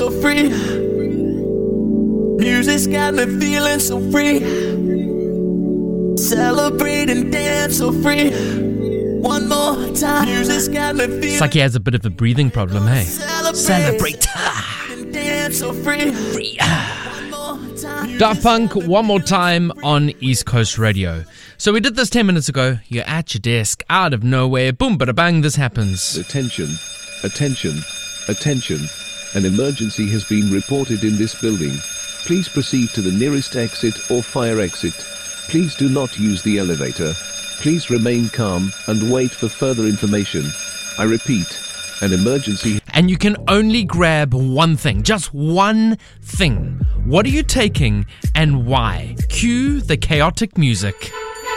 So free. Music's got me feeling so free. Celebrate and dance so free. One more time. Music's got me feeling. It's like he has a bit of a breathing problem, hey? Celebrate and dance so free. Daft Punk, One More Time on East Coast Radio. So we did this 10 minutes ago. You're at your desk, out of nowhere, boom, bada bang, this happens. Attention, attention, attention. An emergency has been reported in this building. Please proceed to the nearest exit or fire exit. Please do not use the elevator. Please remain calm and wait for further information. I repeat, an emergency. And you can only grab one thing, just one thing. What are you taking and why? Cue the chaotic music.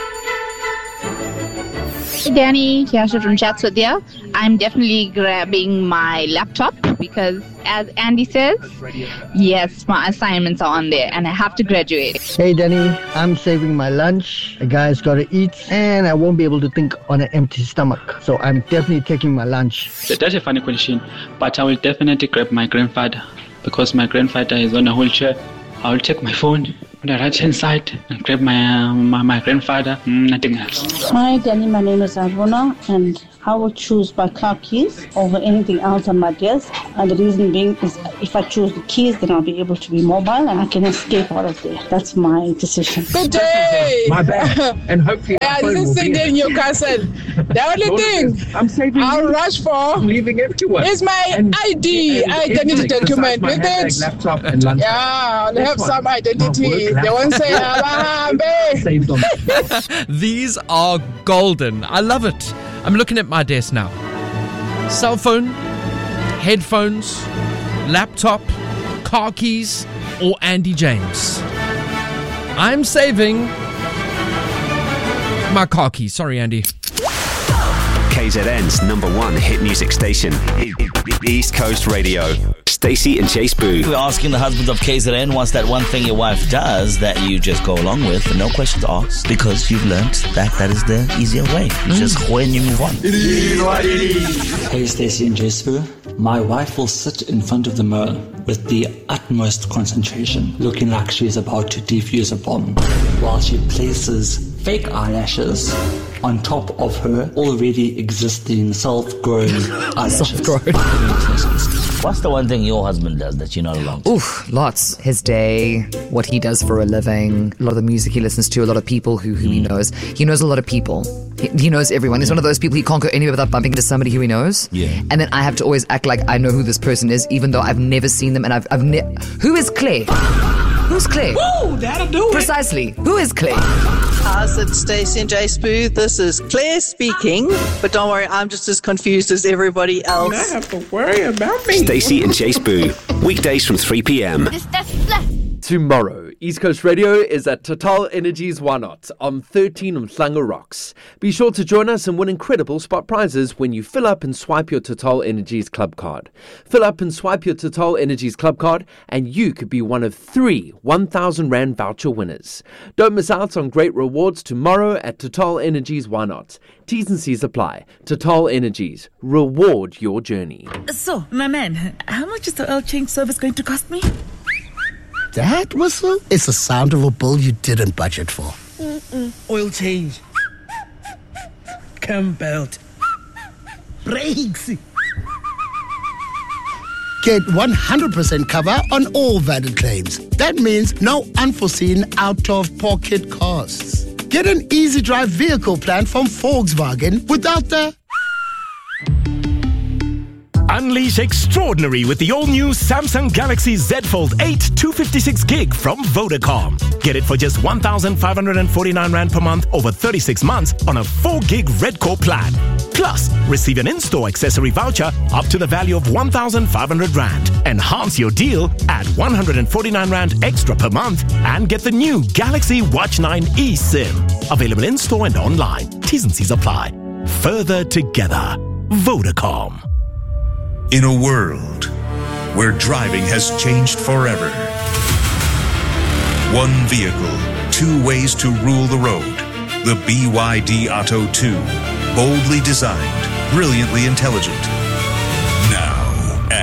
Hey Danny, Kiasha from Chatsworth. I'm definitely grabbing my laptop because, as Andy says, yes, my assignments are on there and I have to graduate. Hey Danny, I'm saving my lunch. A guy's got to eat and I won't be able to think on an empty stomach. So I'm definitely taking my lunch. That's a funny question, but I will definitely grab my grandfather because my grandfather is on a wheelchair. I will take my phone on the right hand side and grab my grandfather. Nothing else. Hi Danny, my name is Aruna and I would choose my car keys over anything else on my desk. And the reason being is if I choose the keys, then I'll be able to be mobile and I can escape out of there. That's my decision. Good day! My bad. And hopefully I didn't send in your cousin. The only thing I'm saving I'll rush for leaving it to work. is my ID, identity document with it. Laptop and lunch. Yeah, I'll have some identity. They won't say saved on. These are golden. I love it. I'm looking at my desk now. Cell phone, headphones, laptop, car keys, or Andy James. I'm saving my car keys. Sorry, Andy. KZN's #1 hit music station, East Coast Radio. Stacey and Chase Boo. We're asking the husbands of KZN, what's that one thing your wife does that you just go along with and no questions asked because you've learnt that is the easier way. It's just when you move on. Hey Stacey and Chase Boo. My wife will sit in front of the mirror with the utmost concentration, looking like she's about to defuse a bomb, while she places fake eyelashes on top of her already existing self-grown eyelashes. What's the one thing your husband does that you're not along to? Oof, lots. His day, what he does for a living, a lot of the music he listens to, a lot of people who he knows. He knows a lot of people. He knows everyone. He's one of those people he can't go anywhere without bumping into somebody who he knows. Yeah. And then I have to always act like I know who this person is, even though I've never seen them. And who is Claire? Who's Claire? Woo, that'll do it. Precisely. Who is Claire? How's it, Stacey and Jay Spoo? This is Claire speaking, but don't worry, I'm just as confused as everybody else. You don't have to worry about me. Stacey and Chase Boo, weekdays from 3 p.m. Tomorrow, East Coast Radio is at Total Energies Why Not on 13 Umhlanga Rocks. Be sure to join us and win incredible spot prizes when you fill up and swipe your Total Energies Club card. Fill up and swipe your Total Energies Club card and you could be one of 3 1,000 Rand voucher winners. Don't miss out on great rewards tomorrow at Total Energies Why Not. T's and C's apply. Total Energies. Reward your journey. So, my man, how much is the oil change service going to cost me? That whistle is the sound of a bill you didn't budget for. Oil change. Cam belt. Brakes. Get 100% cover on all valid claims. That means no unforeseen out-of-pocket costs. Get an easy drive vehicle plan from Volkswagen without the... Unleash extraordinary with the all-new Samsung Galaxy Z Fold 8 256GB from Vodacom. Get it for just 1,549 Rand per month over 36 months on a 4GB Redcore plan. Plus, receive an in-store accessory voucher up to the value of 1,500 Rand. Enhance your deal at 149 Rand extra per month and get the new Galaxy Watch 9 eSIM. Available in-store and online. T's and C's apply. Further together. Vodacom. In a world where driving has changed forever, one vehicle, 2 ways to rule the road. The BYD Atto 2. Boldly designed, brilliantly intelligent. Now at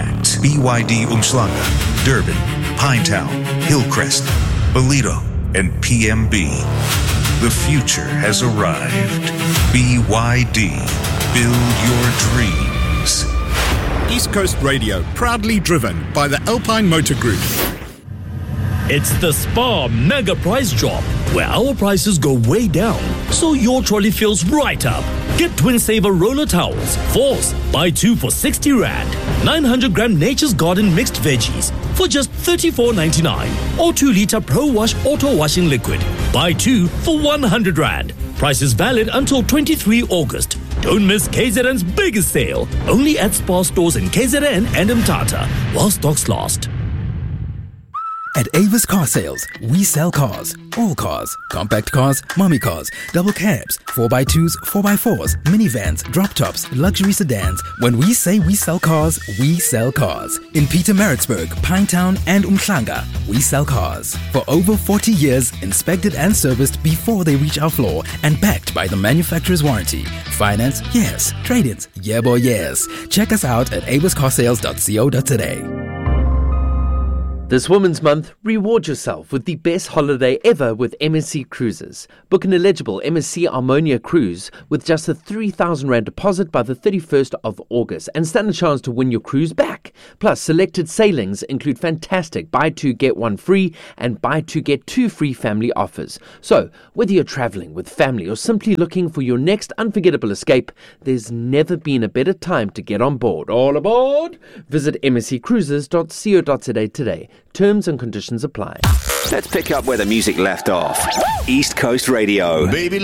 BYD Umhlanga, Durban, Pinetown, Hillcrest, Bolito, and PMB. The future has arrived. BYD. Build your dreams. East Coast Radio, proudly driven by the Alpine Motor Group. It's the Spar Mega Price Drop, where our prices go way down, so your trolley feels right up. Get Twin Saver roller towels, Force, buy 2 for 60 Rand. 900 gram Nature's Garden mixed veggies for just 34.99. Or 2 liter Pro Wash auto washing liquid, buy 2 for 100 Rand. Price is valid until 23 August. Don't miss KZN's biggest sale, only at Spar stores in KZN and Mthatha, while stocks last. At Avis Car Sales, we sell cars. All cars. Compact cars, mommy cars, double cabs, 4x2s, 4x4s, minivans, drop tops, luxury sedans. When we say we sell cars, we sell cars. In Pietermaritzburg, Pinetown, and Umhlanga, we sell cars. For over 40 years, inspected and serviced before they reach our floor, and backed by the manufacturer's warranty. Finance? Yes. Trade-ins? Yeah boy, yes. Check us out at aviscarsales.co.za. This Women's Month, reward yourself with the best holiday ever with MSC Cruises. Book an eligible MSC Harmonia cruise with just a 3,000 Rand deposit by the 31st of August and stand a chance to win your cruise back. Plus, selected sailings include fantastic buy 2 get 1 free and buy 2 get 2 free family offers. So, whether you're traveling with family or simply looking for your next unforgettable escape, there's never been a better time to get on board. All aboard! Visit msccruises.co.za today. Terms and conditions apply. Let's pick up where the music left off. East Coast Radio. Baby,